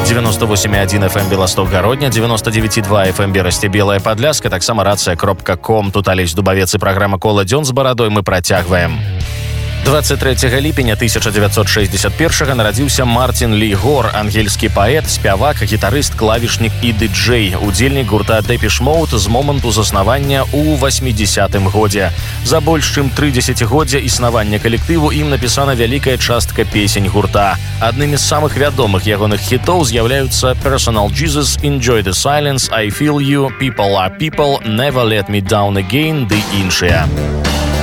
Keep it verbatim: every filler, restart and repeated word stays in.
девяносто восемь и один эф эм Белосток Гародня, девяносто девять и два эф эм Берасце Белая Падляска, таксама рация кропка ком. Тут Алесь Дубавец і праграма «Кола дзён з барадой» мы працягваем. двадцать третьего ліпеня тысяча девятьсот шестьдесят первого нарадзіўся Мартин Ли Гор, ангельскі паэт, спявак, гітарыст, клавішнік і дыджэй, удзельнік гурта Depeche Mode з моманту заснавання ў восьмидесятым годзе. За больш чым тры дзесяцігоддзя існавання калектыву ім напісана вялікая частка песень гурта. Аднымі з самых вядомых ягоных хітоў з'яўляюцца Personal Jesus, Enjoy the Silence, I Feel You, People Are People, Never Let Me Down Again ды іншыя.